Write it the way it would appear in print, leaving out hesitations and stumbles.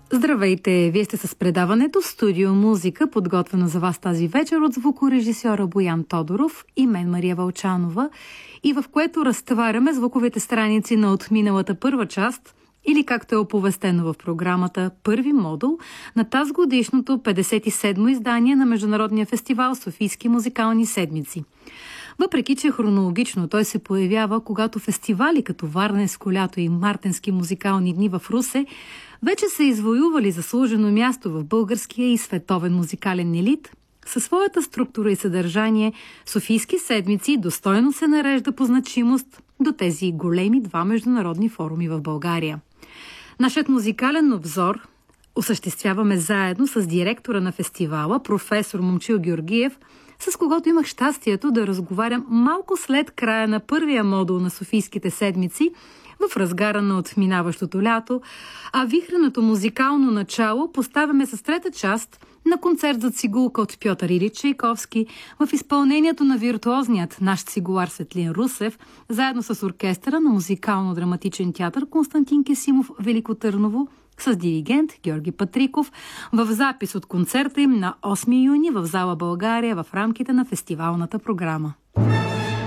Здравейте! Вие сте с предаването Студио Музика, подготвено за вас тази вечер от звукорежисьора Боян Тодоров и мен Мария Вълчанова, и в което разтваряме звуковите страници на отминалата първа част, или както е оповестено в програмата, първи модул на тазгодишното 57-мо издание на Международния фестивал Софийски музикални седмици. Въпреки че хронологично той се появява, когато фестивали като Варненско лято и Мартенски музикални дни в Русе вече са извоювали заслужено място в българския и световен музикален елит, със своята структура и съдържание Софийски седмици достойно се нарежда по значимост до тези големи два международни форуми в България. Нашият музикален обзор осъществяваме заедно с директора на фестивала, професор Момчил Георгиев, с когото имах щастието да разговарям малко след края на първия модул на Софийските седмици, в разгара на отминаващото лято, а вихреното музикално начало поставяме с трета част на концерт за цигулка от Пьотър Илич Чайковски в изпълнението на виртуозният наш цигулар Светлин Русев, заедно с оркестъра на Музикално-драматичен театър Константин Кесимов Велико Търново, с диригент Георги Патриков, в запис от концерта им на 8 юни в зала България в рамките на фестивалната програма.